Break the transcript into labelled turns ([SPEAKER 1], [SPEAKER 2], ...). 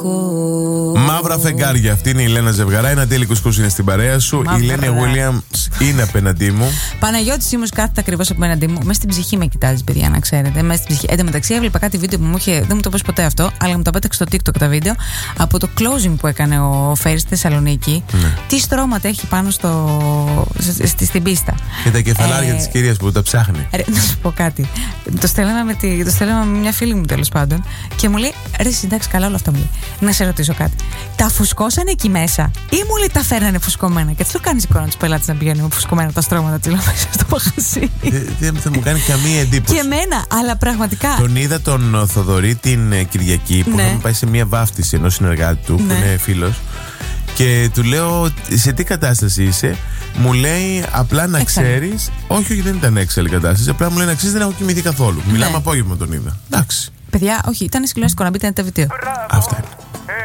[SPEAKER 1] Μαύρα φεγγάρια. Αυτή είναι η Λένα Ζευγαρά. Ένα τέλειο κουσκούς είναι στην παρέα σου. Η Λένια Williams είναι απέναντί μου.
[SPEAKER 2] Παναγιώτης Σίμος κάθεται ακριβώς απέναντί μου. Μέσα στην ψυχή με κοιτάζει, παιδιά, να ξέρετε. Μέσα στην ψυχή. Εν τω μεταξύ, έβλεπα κάτι βίντεο που μου είχε. Δεν μου το πες ποτέ αυτό, αλλά μου το πέταξε στο TikTok τα βίντεο από το closing που έκανε ο Φέρης στη Θεσσαλονίκη. Ναι. Τι στρώματα έχει πάνω στην πίστα.
[SPEAKER 1] Και τα κεφαλάρια της κυρίας που τα ψάχνει.
[SPEAKER 2] Να σου πω κάτι. Το στέλναμε με μια φίλη μου τέλος πάντων και μου λέει: ρε, εντάξει, καλά όλα αυτά μου λέει. Να σε ρωτήσω κάτι. Τα φουσκώσανε εκεί μέσα ή μου λέει τα φέρνανε φουσκωμένα? Και τι το κάνει εικόνα του πελάτε να πηγαίνουν με φουσκωμένα τα στρώματα τη μέσα στο μαγαζί.
[SPEAKER 1] Δεν θα μου κάνει καμία εντύπωση.
[SPEAKER 2] Και εμένα, αλλά πραγματικά.
[SPEAKER 1] Τον είδα τον Θοδωρή την Κυριακή που είχαμε πάει σε μια βάφτιση ενός συνεργάτη του που είναι φίλος. Και του λέω: σε τι κατάσταση είσαι? Μου λέει απλά να ξέρεις. Όχι, δεν ήταν έξαλλη κατάσταση. Απλά μου λέει να ξέρεις δεν έχω κοιμηθεί καθόλου. Μιλάμε απόγευμα τον είδα. Εντάξει.
[SPEAKER 2] Παιδιά, όχι, ήταν συγκλονιστικό να μπείτε ένα τα βιτέο.
[SPEAKER 1] Αυτά είναι.